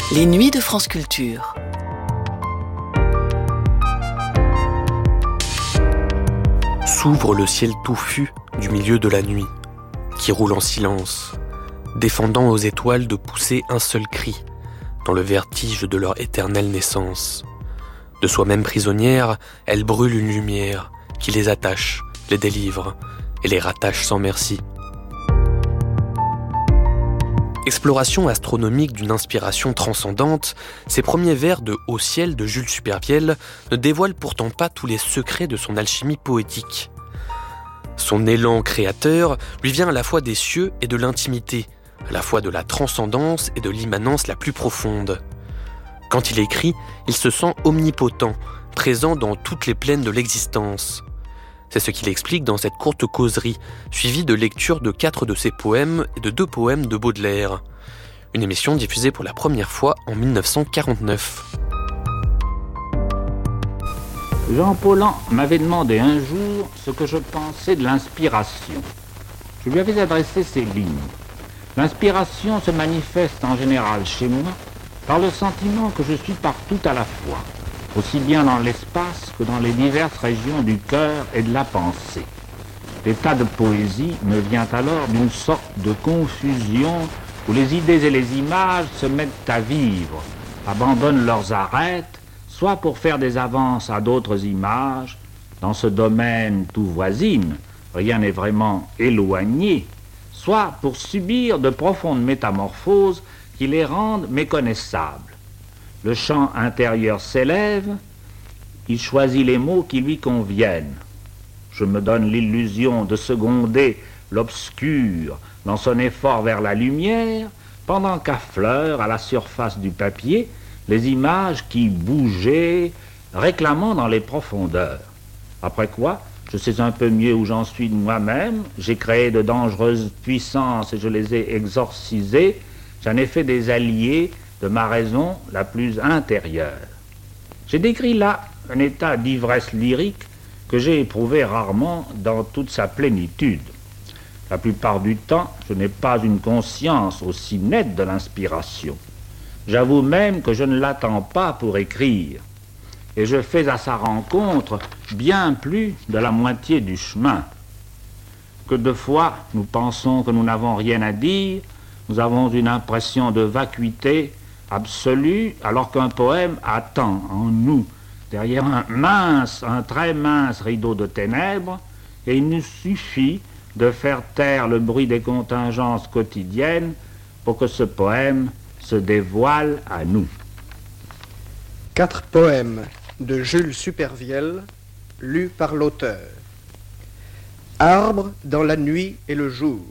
Les nuits de France Culture. S'ouvre le ciel touffu du milieu de la nuit, qui roule en silence, défendant aux étoiles de pousser un seul cri, dans le vertige de leur éternelle naissance. De soi-même prisonnière, elle brûle une lumière qui les attache, les délivre et les rattache sans merci. Exploration astronomique d'une inspiration transcendante, ces premiers vers de Au ciel de Jules Supervielle ne dévoilent pourtant pas tous les secrets de son alchimie poétique. Son élan créateur lui vient à la fois des cieux et de l'intimité, à la fois de la transcendance et de l'immanence la plus profonde. Quand il écrit, il se sent omnipotent, présent dans toutes les plaines de l'existence. C'est ce qu'il explique dans cette courte causerie, suivie de lecture de 4 de ses poèmes et de 2 poèmes de Baudelaire. Une émission diffusée pour la première fois en 1949. Jean Paulhan m'avait demandé un jour ce que je pensais de l'inspiration. Je lui avais adressé ces lignes. L'inspiration se manifeste en général chez moi par le sentiment que je suis partout à la fois, aussi bien dans l'espace que dans les diverses régions du cœur et de la pensée. L'état de poésie me vient alors d'une sorte de confusion où les idées et les images se mettent à vivre, abandonnent leurs arêtes, soit pour faire des avances à d'autres images. Dans ce domaine tout voisine, rien n'est vraiment éloigné, soit pour subir de profondes métamorphoses qui les rendent méconnaissables. Le chant intérieur s'élève, il choisit les mots qui lui conviennent. Je me donne l'illusion de seconder l'obscur dans son effort vers la lumière, pendant qu'affleurent à la surface du papier les images qui bougeaient, réclamant dans les profondeurs. Après quoi, je sais un peu mieux où j'en suis de moi-même, j'ai créé de dangereuses puissances et je les ai exorcisées, j'en ai fait des alliés de ma raison la plus intérieure. J'ai décrit là un état d'ivresse lyrique que j'ai éprouvé rarement dans toute sa plénitude. La plupart du temps, je n'ai pas une conscience aussi nette de l'inspiration. J'avoue même que je ne l'attends pas pour écrire, et je fais à sa rencontre bien plus de la moitié du chemin. Que de fois, nous pensons que nous n'avons rien à dire, nous avons une impression de vacuité absolue, alors qu'un poème attend en nous, derrière un très mince rideau de ténèbres, et il nous suffit de faire taire le bruit des contingences quotidiennes pour que ce poème se dévoile à nous. 4 poèmes de Jules Supervielle, lus par l'auteur. Arbre dans la nuit et le jour.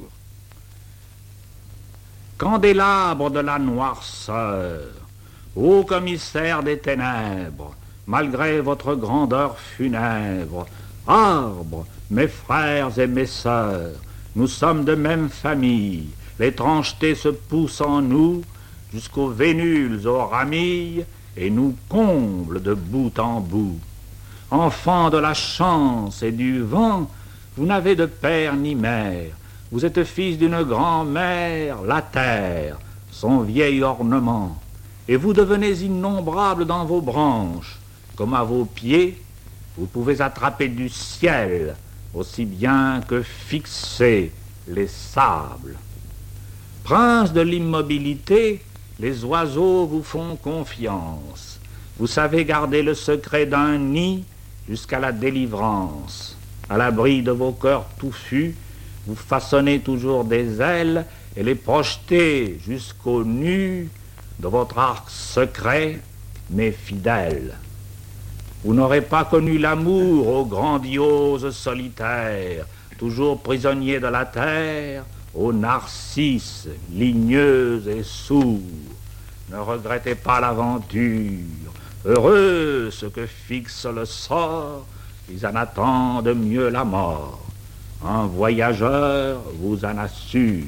Candélabre de la noirceur, ô commissaire des ténèbres, malgré votre grandeur funèbre, arbre, mes frères et mes sœurs, nous sommes de même famille, l'étrangeté se pousse en nous, jusqu'aux vénules, aux ramilles, et nous comble de bout en bout. Enfants de la chance et du vent, vous n'avez de père ni mère, vous êtes fils d'une grand-mère, la terre, son vieil ornement, et vous devenez innombrables dans vos branches, comme à vos pieds, vous pouvez attraper du ciel, aussi bien que fixer les sables. Prince de l'immobilité, les oiseaux vous font confiance, vous savez garder le secret d'un nid jusqu'à la délivrance. À l'abri de vos cœurs touffus, vous façonnez toujours des ailes et les projetez jusqu'au nu de votre arc secret, mais fidèle. Vous n'aurez pas connu l'amour ô grandiose solitaire, toujours prisonnier de la terre, ô narcisse ligneux et sourd. Ne regrettez pas l'aventure, heureux ce que fixe le sort, ils en attendent mieux la mort. Un voyageur vous en assure.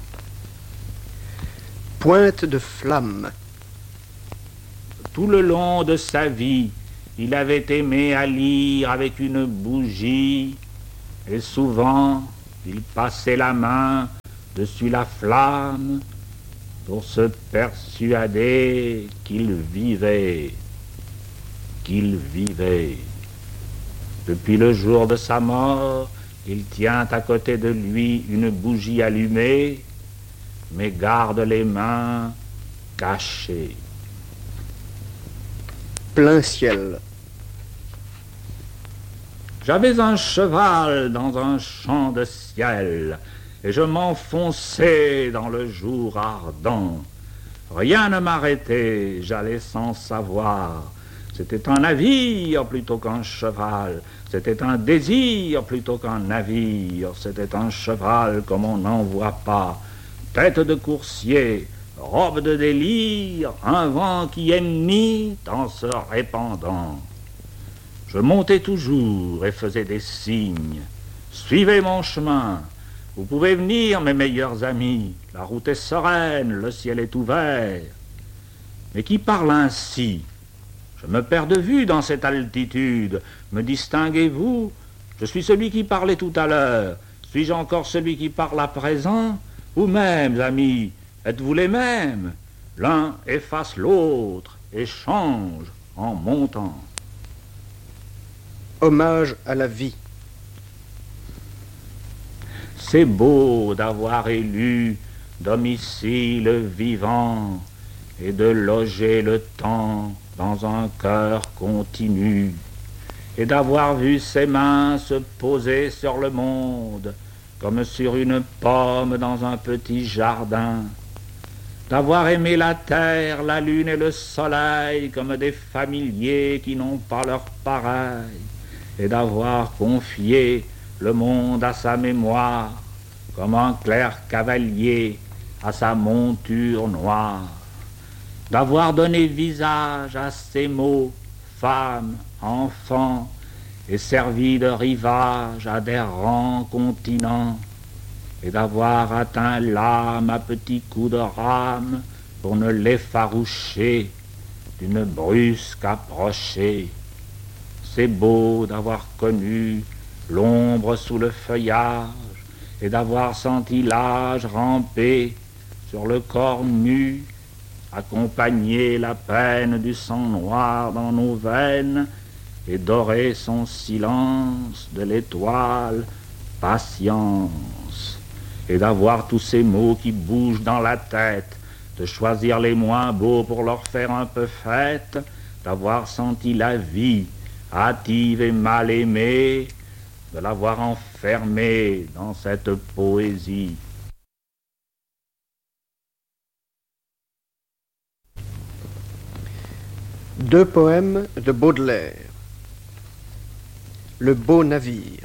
Pointe de flamme. Tout le long de sa vie, il avait aimé à lire avec une bougie, et souvent il passait la main dessus la flamme, pour se persuader qu'il vivait. Depuis le jour de sa mort, il tient à côté de lui une bougie allumée, mais garde les mains cachées. Plein ciel. J'avais un cheval dans un champ de ciel, et je m'enfonçais dans le jour ardent. Rien ne m'arrêtait, j'allais sans savoir. C'était un navire plutôt qu'un cheval, c'était un désir plutôt qu'un navire, c'était un cheval comme on n'en voit pas, tête de coursier, robe de délire, un vent qui hennit en se répandant. Je montais toujours et faisais des signes. Suivez mon chemin. Vous pouvez venir, mes meilleurs amis. La route est sereine, le ciel est ouvert. Mais qui parle ainsi? Je me perds de vue dans cette altitude. Me distinguez-vous? Je suis celui qui parlait tout à l'heure. Suis-je encore celui qui parle à présent? Vous-mêmes, amis, êtes-vous les mêmes? L'un efface l'autre et change en montant. Hommage à la vie. C'est beau d'avoir élu domicile vivant et de loger le temps dans un cœur continu et d'avoir vu ses mains se poser sur le monde comme sur une pomme dans un petit jardin, d'avoir aimé la terre, la lune et le soleil comme des familiers qui n'ont pas leur pareil, et d'avoir confié le monde à sa mémoire, comme un clerc cavalier à sa monture noire, d'avoir donné visage à ces mots, femmes, enfants, et servi de rivage à d'errants continents, et d'avoir atteint l'âme à petits coups de rame pour ne l'effaroucher d'une brusque approchée. C'est beau d'avoir connu l'ombre sous le feuillage et d'avoir senti l'âge ramper sur le corps nu, accompagner la peine du sang noir dans nos veines et dorer son silence de l'étoile patience, et d'avoir tous ces mots qui bougent dans la tête, de choisir les moins beaux pour leur faire un peu fête, d'avoir senti la vie hâtive et mal aimée, de l'avoir enfermée dans cette poésie. Deux poèmes de Baudelaire. Le beau navire.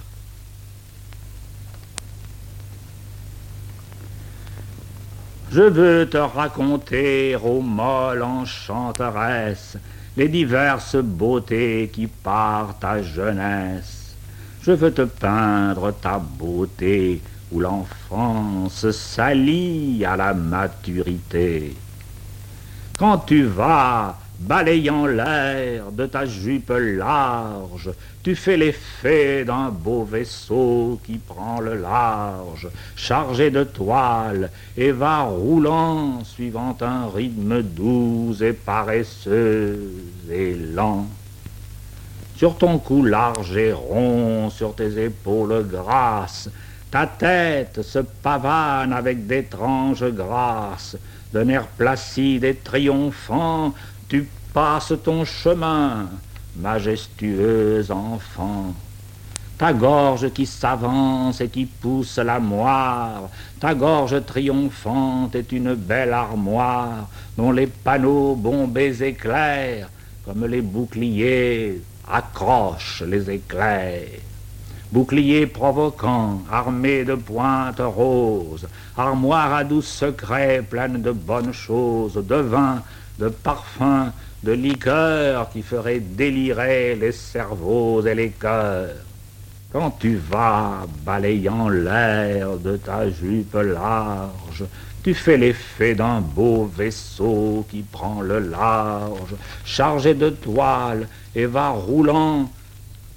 Je veux te raconter, ô molle enchanteresse, les diverses beautés qui parent ta jeunesse. Je veux te peindre ta beauté où l'enfance s'allie à la maturité. Quand tu vas balayant l'air de ta jupe large, tu fais l'effet d'un beau vaisseau qui prend le large, chargé de toile, et va roulant, suivant un rythme doux et paresseux et lent. Sur ton cou large et rond, sur tes épaules grasses, ta tête se pavane avec d'étranges grâces. D'un air placide et triomphant, tu passes ton chemin, majestueux enfant. Ta gorge qui s'avance et qui pousse la moire, ta gorge triomphante est une belle armoire, dont les panneaux bombés éclairent, comme les boucliers accrochent les éclairs. Bouclier provoquant, armé de pointes roses, armoire à doux secrets pleine de bonnes choses, de vin, de parfums, de liqueurs qui feraient délirer les cerveaux et les cœurs. Quand tu vas balayant l'air de ta jupe large, tu fais l'effet d'un beau vaisseau qui prend le large, chargé de toile et va roulant,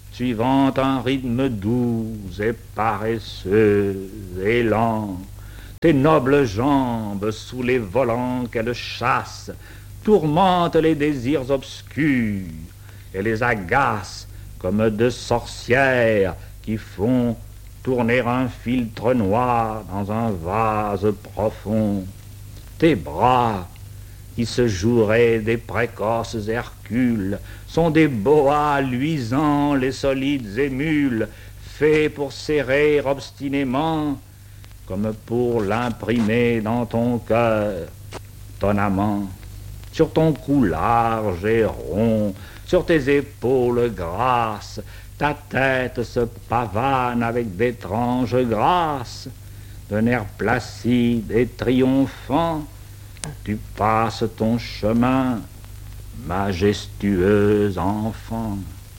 suivant un rythme doux et paresseux et lent. Tes nobles jambes, sous les volants qu'elles chassent, tourmentent les désirs obscurs et les agacent comme deux sorcières qui font tourner un philtre noir dans un vase profond. Tes bras, qui se joueraient des précoces Hercules, sont des boas luisants, les solides émules, faits pour serrer obstinément, comme pour l'imprimer dans ton cœur, ton amant. Sur ton cou large et rond, sur tes épaules grasses, ta tête se pavane avec d'étranges grâces. D'un air placide et triomphant, tu passes ton chemin, majestueux enfant.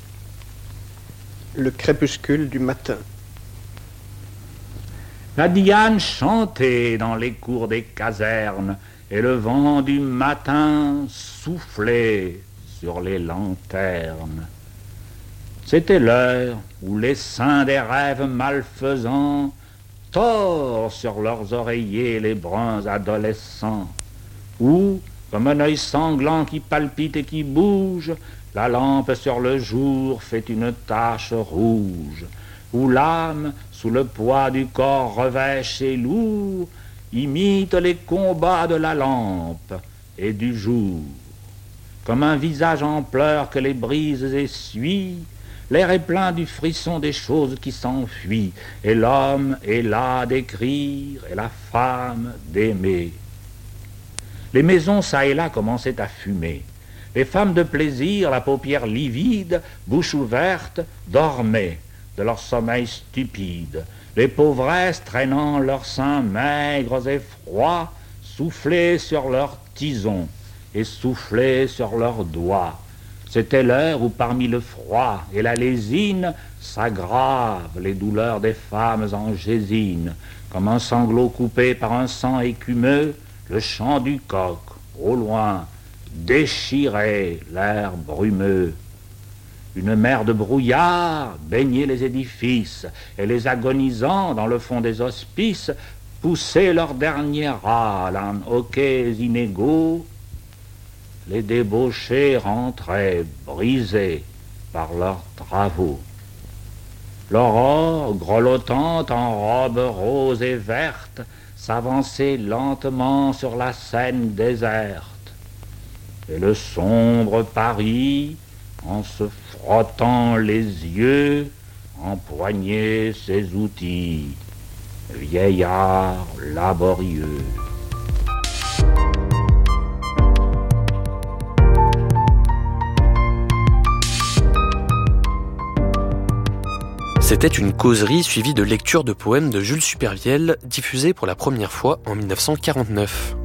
Le crépuscule du matin. La Diane chantait dans les cours des casernes, et le vent du matin soufflait sur les lanternes. C'était l'heure où les seins des rêves malfaisants tordent sur leurs oreillers les bruns adolescents, où, comme un œil sanglant qui palpite et qui bouge, la lampe sur le jour fait une tache rouge, où l'âme, sous le poids du corps revêche et lourd, imite les combats de la lampe et du jour. Comme un visage en pleurs que les brises essuient, l'air est plein du frisson des choses qui s'enfuient, et l'homme est là d'écrire, et la femme d'aimer. Les maisons çà et là commençaient à fumer. Les femmes de plaisir, la paupière livide, bouche ouverte, dormaient de leur sommeil stupide. Les pauvresses, traînant leurs seins maigres et froids, soufflaient sur leurs tisons et soufflaient sur leurs doigts. C'était l'heure où parmi le froid et la lésine s'aggravent les douleurs des femmes en gésine. Comme un sanglot coupé par un sang écumeux, le chant du coq, au loin, déchirait l'air brumeux. Une mer de brouillard baignait les édifices, et les agonisants, dans le fond des hospices, poussaient leur dernier râle en hoquets inégaux. Les débauchés rentraient brisés par leurs travaux. L'aurore, grelottante en robe rose et verte, s'avançait lentement sur la Seine déserte. Et le sombre Paris, en se frottant les yeux, empoignait ses outils, vieillard laborieux. C'était une causerie suivie de lecture de poèmes de Jules Supervielle, diffusée pour la première fois en 1949.